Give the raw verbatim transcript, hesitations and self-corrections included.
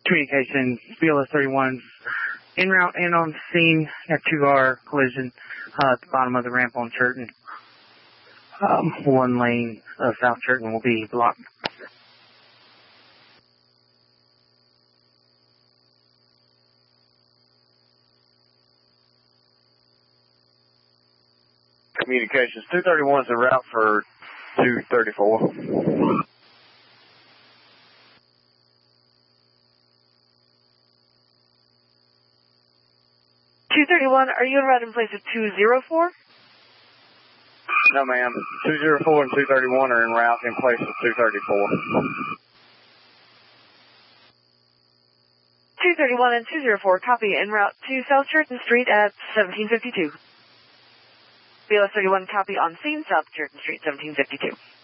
Communications, B L S thirty-one, en route and on scene at two-hour collision uh, at the bottom of the ramp on Churton. Um, one lane of South Churton will be blocked. Communications, two thirty-one is en route for two thirty-four. two thirty-one, are you en route in place of two oh four? No, ma'am. two oh four and two thirty-one are en route in place of two thirty-four. two thirty-one and two oh four, copy, en route to South Churton Street at seventeen fifty-two. B L S thirty-one, copy on scene, South Churton Street, seventeen fifty-two.